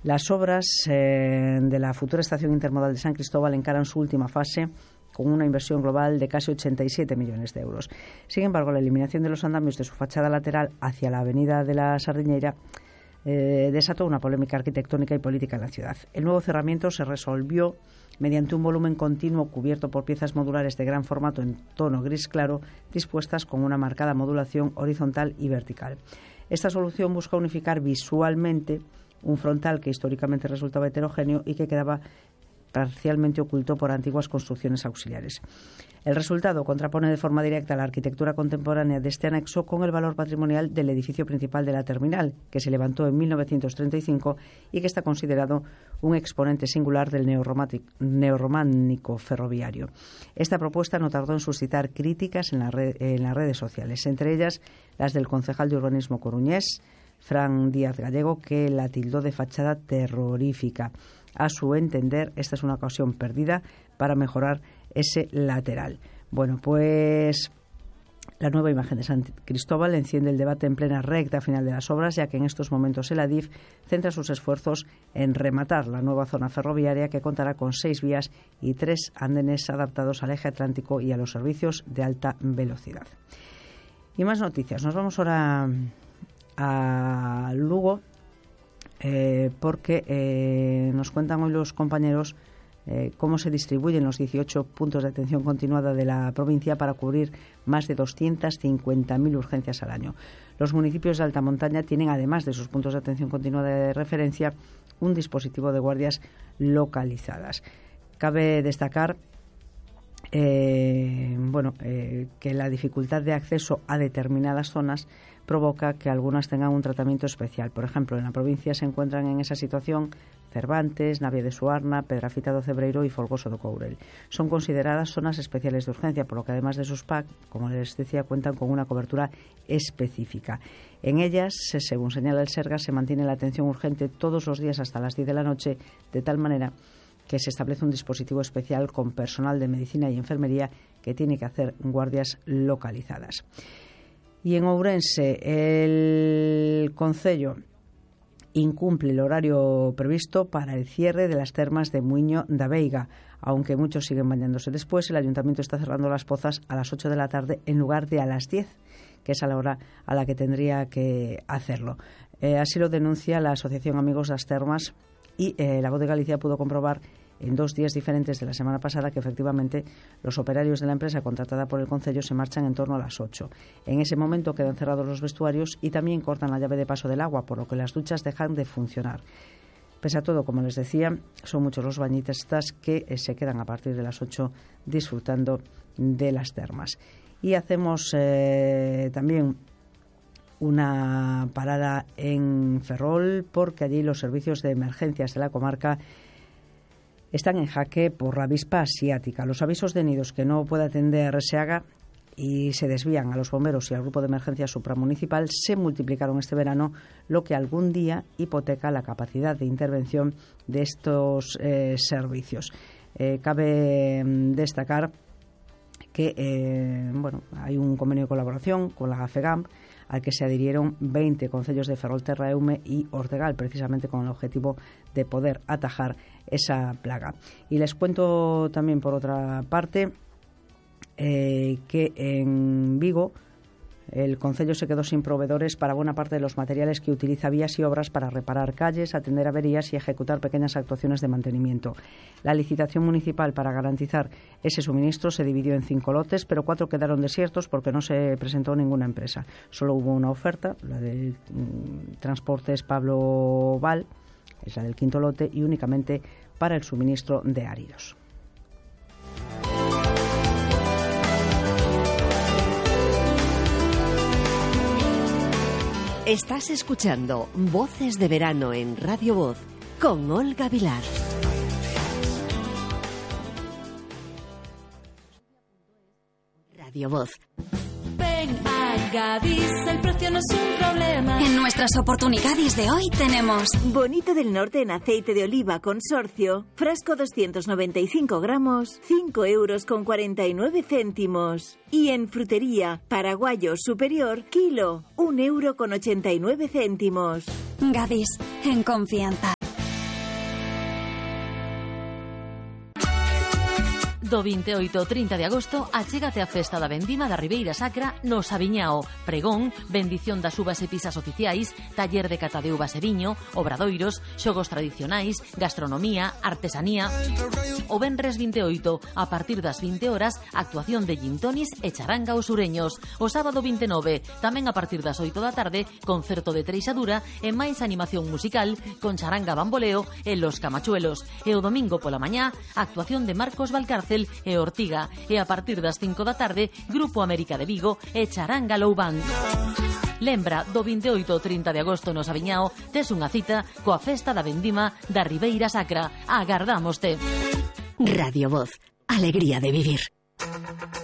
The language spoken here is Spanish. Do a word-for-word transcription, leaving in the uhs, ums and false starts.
Las obras eh, de la futura estación intermodal de San Cristóbal encaran su última fase con una inversión global de casi ochenta y siete millones de euros. Sin embargo, la eliminación de los andamios de su fachada lateral hacia la avenida de la Sardiñeira eh, desató una polémica arquitectónica y política en la ciudad. El nuevo cerramiento se resolvió mediante un volumen continuo cubierto por piezas modulares de gran formato en tono gris claro, dispuestas con una marcada modulación horizontal y vertical. Esta solución busca unificar visualmente un frontal que históricamente resultaba heterogéneo y que quedaba parcialmente oculto por antiguas construcciones auxiliares. El resultado contrapone de forma directa la arquitectura contemporánea de este anexo con el valor patrimonial del edificio principal de la terminal, que se levantó en mil novecientos treinta y cinco y que está considerado un exponente singular del neorrománico ferroviario. Esta propuesta no tardó en suscitar críticas en, la red, en las redes sociales, entre ellas las del concejal de urbanismo coruñés, Fran Díaz Gallego, que la tildó de fachada terrorífica. A su entender, esta es una ocasión perdida para mejorar ese lateral. Bueno, pues la nueva imagen de San Cristóbal enciende el debate en plena recta final de las obras, ya que en estos momentos el Adif centra sus esfuerzos en rematar la nueva zona ferroviaria, que contará con seis vías y tres andenes adaptados al eje atlántico y a los servicios de alta velocidad. Y más noticias. Nos vamos ahora a Lugo, eh, porque eh, nos cuentan hoy los compañeros eh, cómo se distribuyen los dieciocho puntos de atención continuada de la provincia para cubrir más de doscientas cincuenta mil urgencias al año. Los municipios de alta montaña tienen, además de sus puntos de atención continuada de referencia, un dispositivo de guardias localizadas. Cabe destacar eh, bueno, eh, que la dificultad de acceso a determinadas zonas provoca que algunas tengan un tratamiento especial. Por ejemplo, en la provincia se encuentran en esa situación Cervantes, Navia de Suarna, Pedrafita do Cebreiro y Folgoso do Courel. Son consideradas zonas especiales de urgencia, por lo que además de sus P A C, como les decía, cuentan con una cobertura específica. En ellas, según señala el Sergas, se mantiene la atención urgente todos los días hasta las diez de la noche, de tal manera que se establece un dispositivo especial con personal de medicina y enfermería que tiene que hacer guardias localizadas. Y en Ourense, el Concello incumple el horario previsto para el cierre de las termas de Muiño da Veiga. Aunque muchos siguen bañándose después, el Ayuntamiento está cerrando las pozas a las ocho de la tarde en lugar de a las diez, que es a la hora a la que tendría que hacerlo. Eh, así lo denuncia la Asociación Amigos das Termas y eh, La Voz de Galicia pudo comprobar en dos días diferentes de la semana pasada que efectivamente los operarios de la empresa contratada por el Concello se marchan en torno a las ocho. En ese momento quedan cerrados los vestuarios y también cortan la llave de paso del agua, por lo que las duchas dejan de funcionar. Pese a todo, como les decía, son muchos los bañistas que eh, se quedan a partir de las ocho disfrutando de las termas. Y hacemos eh, también una parada en Ferrol, porque allí los servicios de emergencias de la comarca están en jaque por la avispa asiática. Los avisos de nidos que no puede atender Seaga y se desvían a los bomberos y al grupo de emergencia supramunicipal se multiplicaron este verano, lo que algún día hipoteca la capacidad de intervención de estos eh, servicios. Eh, cabe destacar que eh, bueno, hay un convenio de colaboración con la FEGAM al que se adhirieron veinte concellos de Ferrolterra, Eume y Ortegal, precisamente con el objetivo de poder atajar esa plaga. Y les cuento también, por otra parte, eh, que en Vigo el concello se quedó sin proveedores para buena parte de los materiales que utiliza Vías y Obras para reparar calles, atender averías y ejecutar pequeñas actuaciones de mantenimiento. La licitación municipal para garantizar ese suministro se dividió en cinco lotes, pero cuatro quedaron desiertos porque no se presentó ninguna empresa. Solo hubo una oferta, la de mmm, Transportes Pablo Val, es la del quinto lote, y únicamente para el suministro de áridos. Estás escuchando Voces de Verano en Radio Voz con Olga Vilar. Radio Voz. Ven a Gadis, el precio no es un problema. En nuestras oportunidades de hoy tenemos Bonito del Norte en aceite de oliva consorcio, frasco doscientos noventa y cinco gramos, cinco euros con cuarenta y nueve céntimos. Y en frutería, paraguayo superior, kilo, un euro con ochenta y nueve céntimos. Gadis, en confianza. Do vinte e oito ao trinta de agosto achégate a festa da vendima da Ribeira Sacra no Sabiñao. Pregón, bendición das uvas e pisas oficiais, taller de cata de uvas e viño, obradoiros, xogos tradicionais, gastronomía, artesanía. O venres vinte e oito, a partir das vinte horas, actuación de gintonis e charanga aos sureños. O sábado vinte e nove, tamén a partir das oito da tarde, concerto de treixadura e máis animación musical con charanga bamboleo e los camachuelos. E o domingo pola mañá, actuación de Marcos Valcárcel e Ortiga, e a partir das cinco da tarde, Grupo América de Vigo e Charanga Loubán. Lembra, do vinte e oito ao trinta de agosto no Sabiñao, tes unha cita coa festa da vendima da Ribeira Sacra. Agardámoste. Radio Voz, alegría de vivir.